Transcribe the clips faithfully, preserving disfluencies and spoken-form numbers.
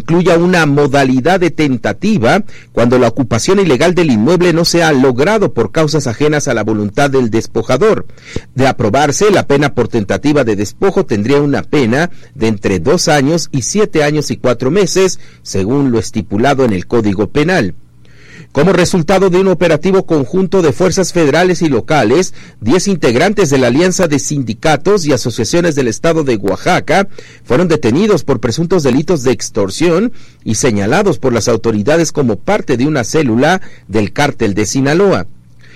incluya una modalidad de tentativa cuando la ocupación ilegal del inmueble no se ha logrado por causas ajenas a la voluntad del despojador. De aprobarse, la pena por tentativa de despojo tendría una pena de entre dos años y siete años y cuatro meses, según lo estipulado en el Código Penal. Como resultado de un operativo conjunto de fuerzas federales y locales, diez integrantes de la Alianza de Sindicatos y Asociaciones del Estado de Oaxaca fueron detenidos por presuntos delitos de extorsión y señalados por las autoridades como parte de una célula del Cártel de Sinaloa.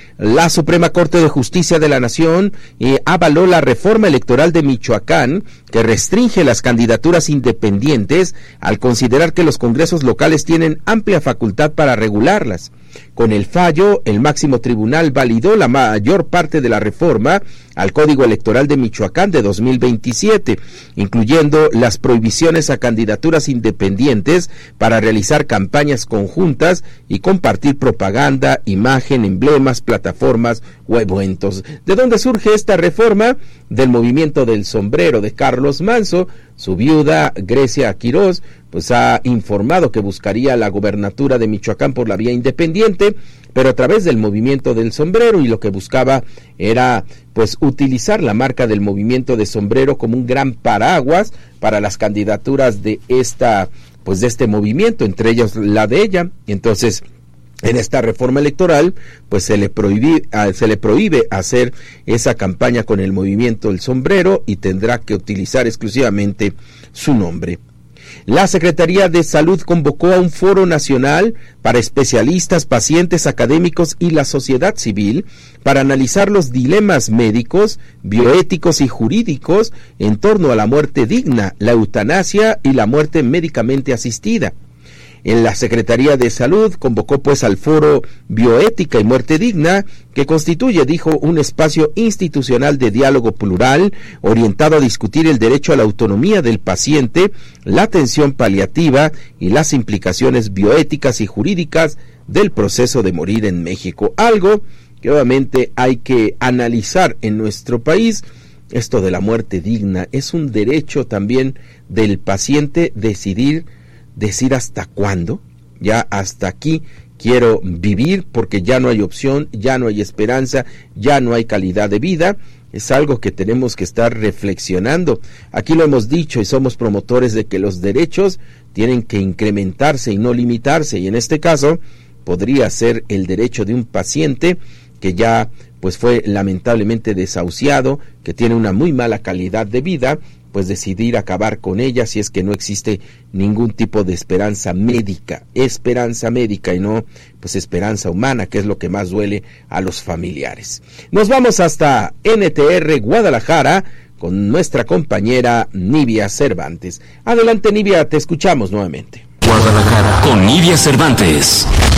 La Suprema Corte de Justicia de la Nación eh, avaló la reforma electoral de Michoacán que restringe las candidaturas independientes al considerar que los congresos locales tienen amplia facultad para regularlas. Con el fallo, el máximo tribunal validó la mayor parte de la reforma al Código Electoral de Michoacán de dos mil veintisiete, incluyendo las prohibiciones a candidaturas independientes para realizar campañas conjuntas y compartir propaganda, imagen, emblemas, plataformas o eventos. ¿De dónde surge esta reforma? Del movimiento del sombrero de Carlos Manzo. Su viuda, Grecia Quirós, pues ha informado que buscaría la gobernatura de Michoacán por la vía independiente, pero a través del movimiento del sombrero, y lo que buscaba era pues utilizar la marca del movimiento de sombrero como un gran paraguas para las candidaturas de esta pues de este movimiento, entre ellas la de ella. Entonces, en esta reforma electoral, pues se le prohíbe, se le prohíbe hacer esa campaña con el movimiento del sombrero y tendrá que utilizar exclusivamente su nombre. La Secretaría de Salud convocó a un foro nacional para especialistas, pacientes, académicos y la sociedad civil para analizar los dilemas médicos, bioéticos y jurídicos en torno a la muerte digna, la eutanasia y la muerte médicamente asistida. En la Secretaría de Salud convocó pues al foro Bioética y Muerte Digna, que constituye, dijo, un espacio institucional de diálogo plural orientado a discutir el derecho a la autonomía del paciente, la atención paliativa y las implicaciones bioéticas y jurídicas del proceso de morir en México. Algo que obviamente hay que analizar en nuestro país. Esto de la muerte digna es un derecho también del paciente decidir decir hasta cuándo, ya hasta aquí quiero vivir porque ya no hay opción, ya no hay esperanza, ya no hay calidad de vida. Es algo que tenemos que estar reflexionando. Aquí lo hemos dicho y somos promotores de que los derechos tienen que incrementarse y no limitarse, y en este caso podría ser el derecho de un paciente que ya pues fue lamentablemente desahuciado, que tiene una muy mala calidad de vida, pues decidir acabar con ella si es que no existe ningún tipo de esperanza médica, esperanza médica y no pues esperanza humana, que es lo que más duele a los familiares. Nos vamos hasta N T R Guadalajara con nuestra compañera Nivia Cervantes. Adelante, Nivia, te escuchamos nuevamente. Guadalajara con Nivia Cervantes.